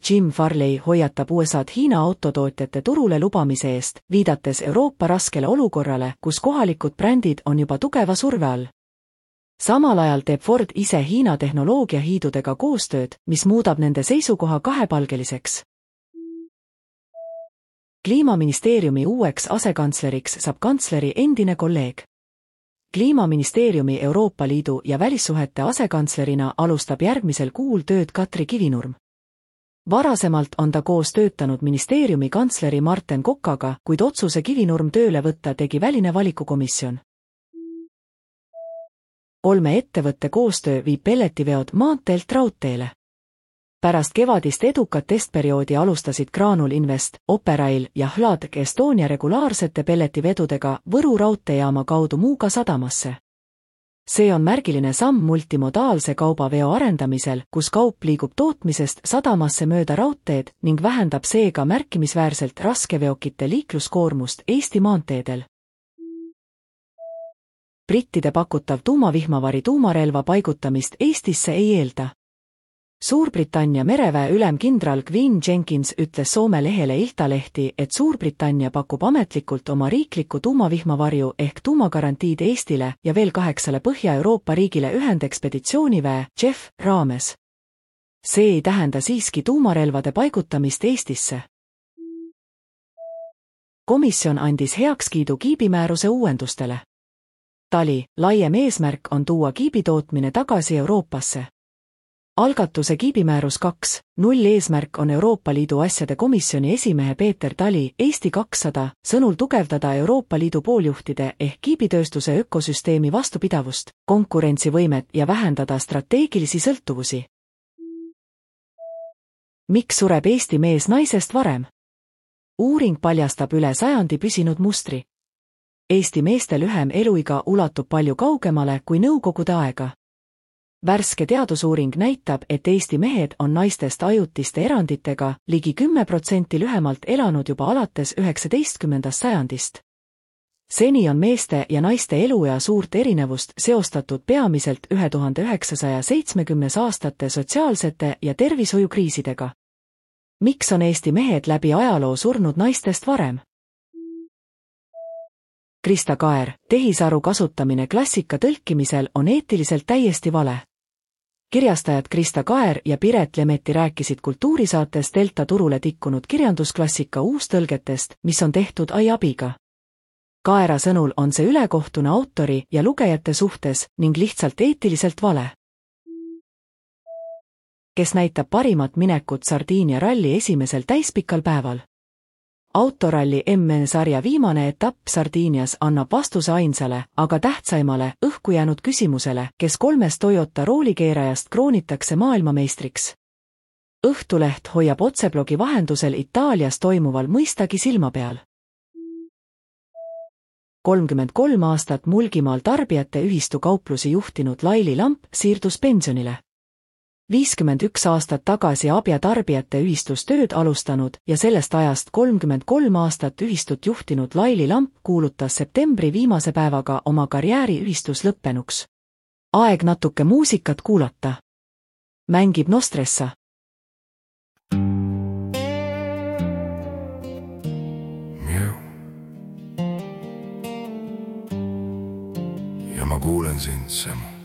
Jim Farley hoiatab USA'd Hiina autotootjate turule lubamise eest, viidates Euroopa raskele olukorrale, kus kohalikud brändid on juba tugeva surve all. Samal ajal teeb Ford ise Hiina tehnoloogiahiidudega koostööd, mis muudab nende seisukoha kahepalgeliseks. Kliimaministeeriumi uueks asekantsleriks saab kantsleri endine kolleeg. Kliimaministeeriumi Euroopa Liidu ja välissuhete asekantslerina alustab järgmisel kuul tööd Katri Kivinurm. Varasemalt on ta koos töötanud ministeeriumi kantsleri Marten Kokaga, kuid otsuse Kivinurm tööle võtta tegi väline valikukomisjon. 3 ettevõtte koostöö viib pelletiveod maanteelt raudteele. Pärast kevadist edukat testperioodi alustasid Graanul Invest, Operail ja Hladk Estonia regulaarsete pelletivedudega Võru raudteejaama kaudu Muuga sadamasse. See on märgiline samm multimodaalse kaubaveo arendamisel, kus kaup liigub tootmisest sadamasse mööda raudteed ning vähendab seega märkimisväärselt raskeveokite liikluskoormust Eesti maanteedel. Brittide pakutav tuumavihmavari tuumarelva paigutamist Eestisse ei eelda. Suurbritannia mereväe ülem kindral Gwyn Jenkins ütles Soome lehele Iltalehti, et Suurbritannia pakub ametlikult oma riikliku tuumavihmavarju ehk tuumagarantiid Eestile ja veel 8 Põhja-Euroopa riigile ühendekspeditsiooniväe JEF raames. See ei tähenda siiski tuumarelvade paigutamist Eestisse. Komisjon andis heakskiidu kiibimääruse uuendustele. Tali, laiem eesmärk on tuua kiibitootmine tagasi Euroopasse. Algatuse kiibimäärus 2.0 eesmärk on Euroopa Liidu asjade komisjoni esimehe Peeter Tali Eesti 200 sõnul tugevdada Euroopa Liidu pooljuhtide ehk kiibitööstuse ökosüsteemi vastupidavust, konkurentsivõimet ja vähendada strateegilisi sõltuvusi. Miks sureb Eesti mees naisest varem? Uuring paljastab üle sajandi püsinud mustri. Eesti meeste lühem eluiga ulatub palju kaugemale kui nõukogude aega. Värske teadusuuring näitab, et Eesti mehed on naistest ajutiste eranditega ligi 10% lühemalt elanud juba alates 19. sajandist. Seni on meeste ja naiste eluea suurt erinevust seostatud peamiselt 1970. aastate sotsiaalsete ja tervishoiukriisidega. Miks on Eesti mehed läbi ajaloo surnud naistest varem? Krista Kaer, tehisaru kasutamine klassika tõlkimisel on eetiliselt täiesti vale. Kirjastajad Krista Kaer ja Piret Lemetti rääkisid kultuurisaates Delta turule tikkunud kirjandusklassika uustõlgetest, mis on tehtud AI abiga. Kaera sõnul on see ülekohtune autori ja lugejate suhtes ning lihtsalt eetiliselt vale. Kes näitab parimat minekut Sardiinia ralli esimesel täispikal päeval? Autoralli MN-sarja viimane etapp Sardiinias annab vastuse ainsale, aga tähtsaimale, õhku jäänud küsimusele, kes 3 Toyota roolikeerajast kroonitakse maailmameistriks. Õhtuleht hoiab otseblogi vahendusel Itaalias toimuval mõistagi silma peal. 33 aastat Mulgimaal tarbijate ühistu kauplusi juhtinud Laili Lamp siirdus pensionile. 51 aastat tagasi Abja tarbijate ühistus tööd alustanud ja sellest ajast 33 aastat ühistut juhtinud Laili Lamp kuulutas septembri viimase päevaga oma karjääri ühistus lõppenuks. Aeg natuke muusikat kuulata. Mängib Nostressa. Ja ma kuulen sind, see mu